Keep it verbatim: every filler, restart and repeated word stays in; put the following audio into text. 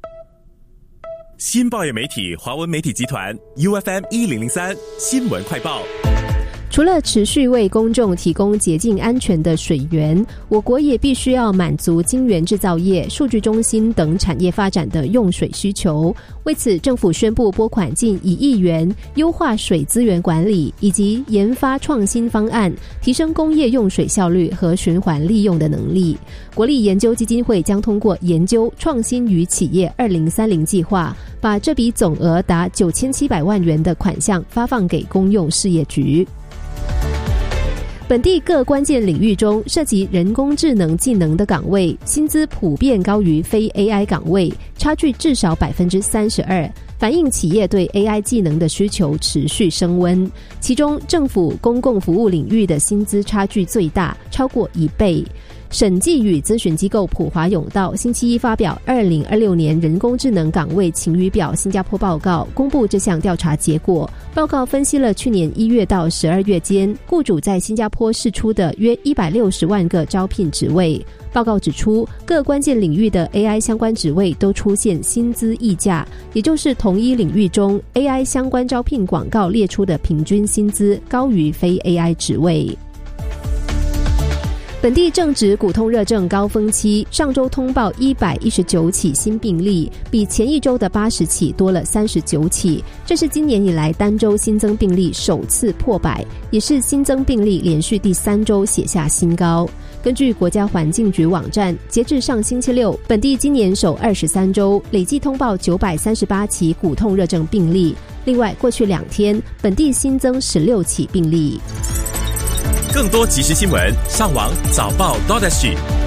新报业媒体华文媒体集团 U F M 一零零三新闻快报。 除了持续为公众提供洁净安全的水源，我国也必须要满足晶圆制造业、数据中心等产业发展的用水需求。为此，政府宣布拨款近一亿元，优化水资源管理以及研发创新方案，提升工业用水效率和循环利用的能力。国立研究基金会将通过研究创新与企业二零三零计划，把这笔总额达九千七百万元的款项发放给公用事业局。本地各关键领域中涉及人工智能技能的岗位，薪资普遍高于非 A I 岗位，差距至少 百分之三十二， 反映企业对 A I 技能的需求持续升温。其中政府公共服务领域的薪资差距最大，超过一倍。审计与咨询机构普华永道星期一发表二零二六年人工智能岗位晴雨表新加坡报告，公布这项调查结果。报告分析了去年一月到十二月间雇主在新加坡释出的约一百六十万个招聘职位。报告指出，各关键领域的 A I 相关职位都出现薪资溢价，也就是同一领域中 A I 相关招聘广告列出的平均薪资高于非 A I 职位。本地正值骨痛热症高峰期，上周通报一百一十九起新病例，比前一周的八十起多了三十九起，这是今年以来单周新增病例首次破百，也是新增病例连续第三周写下新高。根据国家环境局网站，截至上星期六，本地今年首二十三周累计通报九百三十八起骨痛热症病例，另外过去两天本地新增十六起病例。 更多即时新闻，上网早报 .dot S G。